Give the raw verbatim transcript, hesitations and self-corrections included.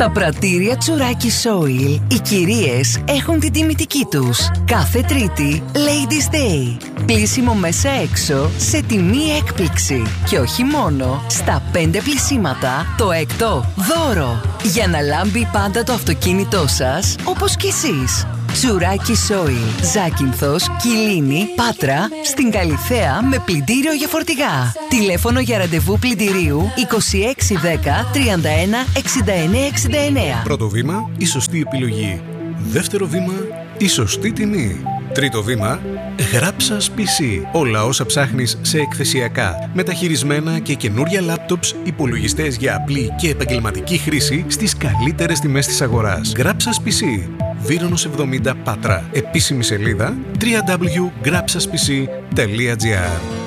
Στα πρατήρια Τσουράκι Soil, οι κυρίες έχουν την τιμητική τους. Κάθε Τρίτη, Ladies Day. Πλύσιμο μέσα έξω σε τιμή έκπληξη. Και όχι μόνο, στα πέντε πλυσίματα, το έκτο δώρο. Για να λάμπει πάντα το αυτοκίνητό σας, όπως κι εσείς. Τσουράκι Soil, Ζάκυνθος, Κιλίνη, Πάτρα, στην Καλιθέα με πλυντήριο για φορτηγά. Τηλέφωνο για ραντεβού πλυντηρίου είκοσι έξι δέκα τριάντα ένα εξήντα εννέα εξήντα εννέα. Πρώτο βήμα, η σωστή επιλογή. Δεύτερο βήμα, η σωστή τιμή. Τρίτο βήμα, Γράψας πι σι. Όλα όσα ψάχνεις σε εκθεσιακά, μεταχειρισμένα και καινούρια λάπτοψ, υπολογιστές για απλή και επαγγελματική χρήση στις καλύτερες τιμές της αγοράς. Γράψας πι σι. Βύρονος εβδομήντα Πάτρα. Επίσημη σελίδα double-u double-u double-u τελεία gr.